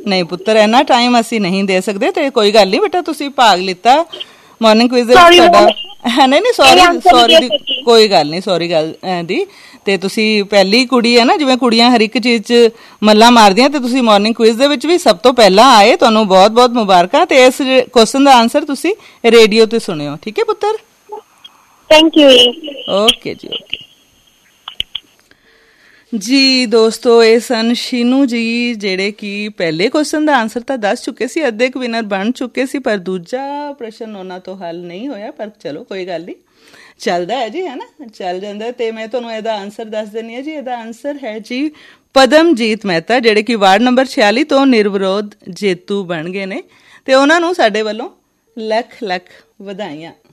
ਨਹੀਂ ਪੁੱਤਰ, ਇੰਨਾ ਟਾਈਮ ਅਸੀਂ ਨਹੀਂ ਦੇ ਸਕਦੇ। ਤੇ ਕੋਈ ਗੱਲ ਨਹੀਂ ਬੇਟਾ, ਤੁਸੀਂ ਭਾਗ ਲਿੱਤਾ ਮਾਰਨਿੰਗ ਕੁਇਜ਼ ਦੇ ਵਿੱਚ ਤੁਹਾਡਾ ਨਹੀਂ ਸੌਰੀ ਦੀ ਕੋਈ ਗੱਲ ਨਹੀਂ, ਸੌਰੀ ਗੱਲ ਦੀ। ਤੇ ਤੁਸੀਂ ਪਹਿਲੀ ਕੁੜੀ ਹੈ ਨਾ, ਜਿਵੇਂ ਕੁੜੀਆਂ ਹਰ ਇੱਕ ਚੀਜ਼ 'ਚ ਮੱਲਾਂ ਮਾਰਦੀਆਂ, ਤੇ ਤੁਸੀਂ ਮਾਰਨਿੰਗ ਕੁਇਜ਼ ਦੇ ਵਿੱਚ ਵੀ ਸਭ ਤੋਂ ਪਹਿਲਾਂ ਆਏ। ਤੁਹਾਨੂੰ ਬਹੁਤ ਬਹੁਤ ਮੁਬਾਰਕਾਂ। ਤੇ ਇਸ ਕੁਐਸਚਨ ਦਾ ਆਨਸਰ ਤੁਸੀਂ ਰੇਡੀਓ ਤੇ ਸੁਣਿਓ, ਠੀਕ ਹੈ ਪੁੱਤਰ? Thank you. ਓਕੇ ਜੀ, ਓਕੇ ਜੀ। ਦੋਸਤੋ, ਇਹ ਸਨ ਸ਼ੀਨੂ ਜੀ, ਜਿਹੜੇ ਕਿ ਪਹਿਲੇ ਕੁਐਸਚਨ ਦਾ ਆਨਸਰ ਤਾਂ ਦੱਸ ਚੁੱਕੇ ਸੀ, ਅੱਧੇ ਕੁ ਵਿਨਰ ਬਣ ਚੁੱਕੇ ਸੀ, ਪਰ ਦੂਜਾ ਪ੍ਰਸ਼ਨ ਉਹਨਾਂ ਤੋਂ ਹੱਲ ਨਹੀਂ ਹੋਇਆ। ਪਰ ਚਲੋ ਕੋਈ ਗੱਲ ਨਹੀਂ, ਚੱਲਦਾ ਹੈ ਜੀ, ਹੈ ਨਾ, ਚੱਲ ਜਾਂਦਾ। ਤੇ ਮੈਂ ਤੁਹਾਨੂੰ ਇਹਦਾ ਆਨਸਰ ਦੱਸ ਦਿੰਦੀ ਹਾਂ ਜੀ। ਇਹਦਾ ਆਨਸਰ ਹੈ ਜੀ ਪਦਮਜੀਤ ਮਹਿਤਾ, ਜਿਹੜੇ ਕਿ ਵਾਰਡ ਨੰਬਰ 46 ਤੋਂ ਨਿਰਵਿਰੋਧ ਜੇਤੂ ਬਣ ਗਏ ਨੇ। ਤੇ ਉਹਨਾਂ ਨੂੰ ਸਾਡੇ ਵੱਲੋਂ ਲੱਖ ਲੱਖ ਵਧਾਈਆਂ।